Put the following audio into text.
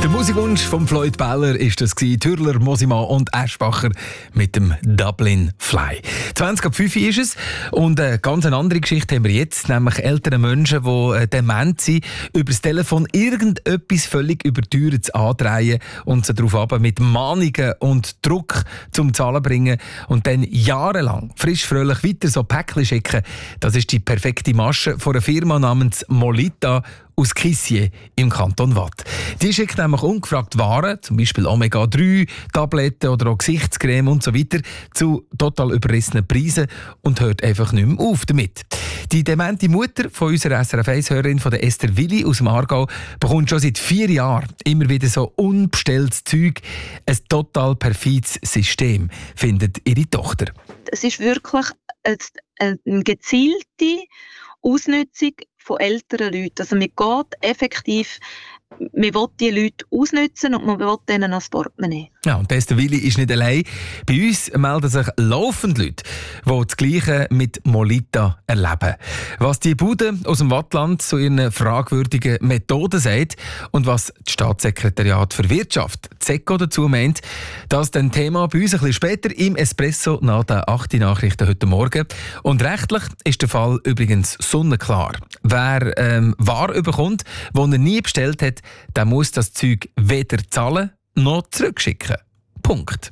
Der Musikwunsch von Floyd Beller ist das gewesen. Türler, Mosima und Aschbacher mit dem Dublin Fly. 20:05 ist es und eine ganz andere Geschichte haben wir jetzt, nämlich ältere Menschen, die dement sind, über das Telefon irgendetwas völlig überteuertes andrehen und sie darauf ab mit Mahnungen und Druck zum Zahlen bringen und dann jahrelang frisch fröhlich weiter so Päckchen schicken. Das ist die perfekte Masche von einer Firma namens Molita aus Kissier im Kanton Waadt. Die schickt nämlich ungefragt Waren, zum Beispiel Omega-3-Tabletten oder auch Gesichtscreme und so weiter, zu total überrissenen Preisen und hört einfach nicht mehr auf damit. Die demente Mutter von unserer SRF1-Hörerin, von der Esther Willi aus dem Aargau, bekommt schon seit 4 Jahren immer wieder so unbestelltes Zeug. Ein total perfides System, findet ihre Tochter. Es ist wirklich eine gezielte Ausnutzung von älteren Leuten. Also man geht effektiv, man will die Leute ausnutzen und man will denen ans Portemonnaie. Ja, und Esther Willi ist nicht allein. Bei uns melden sich laufend Leute, die das Gleiche mit Molita erleben. Was die Bude aus dem Wattland zu ihren fragwürdigen Methoden sagt und was das Staatssekretariat für Wirtschaft, SECO, dazu meint, das ist ein Thema bei uns ein bisschen später im Espresso nach den 8 Nachrichten heute Morgen. Und rechtlich ist der Fall übrigens sonnenklar. Wer Ware bekommt, die er nie bestellt hat, der muss das Zeug weder zahlen noch zurückschicken. Punkt.